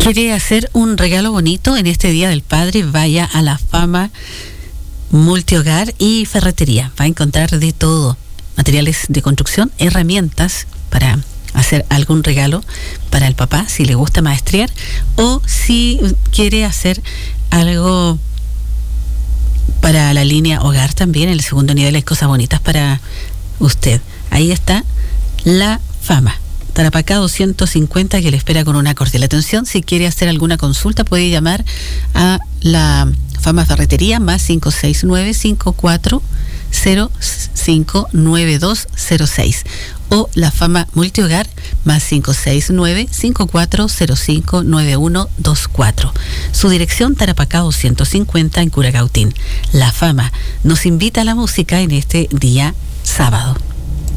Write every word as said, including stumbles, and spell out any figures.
¿Quiere hacer un regalo bonito en este Día del Padre? Vaya a La Fama Multihogar y Ferretería. Va a encontrar de todo: materiales de construcción, herramientas para hacer algún regalo para el papá, si le gusta maestrear, o si quiere hacer algo para la línea hogar también. En el segundo nivel hay cosas bonitas para usted. Ahí está La Fama, Tarapacá doscientos cincuenta, que le espera con una cordial atención. Si quiere hacer alguna consulta, puede llamar a La Fama Ferretería más cinco seis nueve, cinco cuatro cero cinco nueve dos cero seis, o La Fama Multihogar más cinco seis nueve, cinco cuatro cero cinco nueve uno dos cuatro. Su dirección: Tarapacá doscientos cincuenta en Curacautín. La Fama nos invita a la música en este día sábado.